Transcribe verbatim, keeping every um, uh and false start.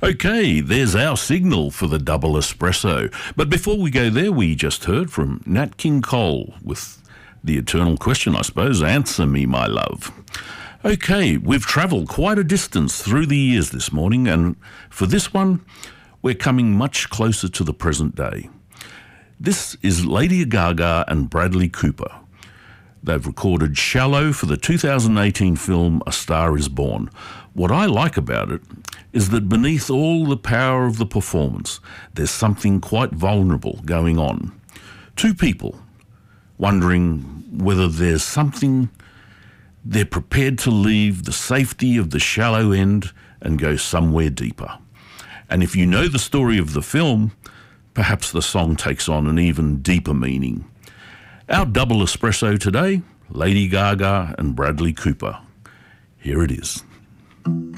Okay, there's our signal for the double espresso. But before we go there, we just heard from Nat King Cole with the eternal question, I suppose, answer me, my love. Okay, we've travelled quite a distance through the years this morning, and for this one, we're coming much closer to the present day. This is Lady Gaga and Bradley Cooper. They've recorded Shallow for the two thousand eighteen film A Star Is Born. What I like about it is that beneath all the power of the performance, there's something quite vulnerable going on. Two people wondering whether there's something they're prepared to leave the safety of the shallow end and go somewhere deeper. And if you know the story of the film, perhaps the song takes on an even deeper meaning. Our double espresso today, Lady Gaga and Bradley Cooper. Here it is.